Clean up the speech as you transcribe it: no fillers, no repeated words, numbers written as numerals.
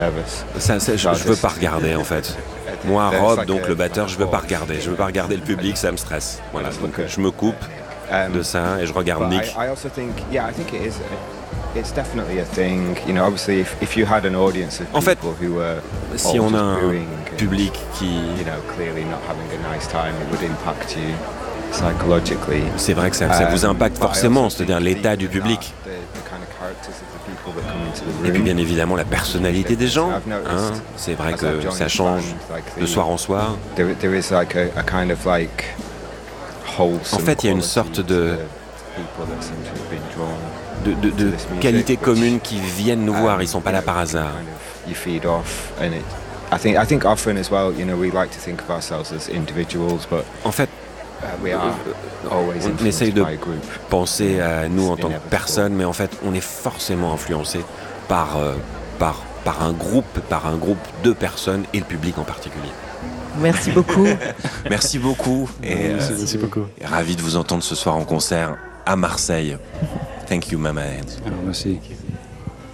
Je veux pas regarder en fait. Moi, Rob, donc le batteur, je veux pas regarder. Je veux pas regarder le public, ça me stresse. Voilà, donc je me coupe de ça et je regarde Nick. En fait, si on a un public qui... C'est vrai que ça vous impacte forcément, c'est-à-dire l'état du public. Et puis bien évidemment la personnalité des gens. Hein. C'est vrai que ça change de soir en soir. En fait, il y a une sorte de qualité commune qui viennent nous voir. Ils ne sont pas là par hasard. En fait, on essaye de penser à nous en tant que personne, mais en fait, on est forcément influencé par un groupe de personnes et le public en particulier. Merci beaucoup. Merci beaucoup. Merci beaucoup. Et ravi de vous entendre ce soir en concert à Marseille. Thank you, Mama Hands. Alors, merci.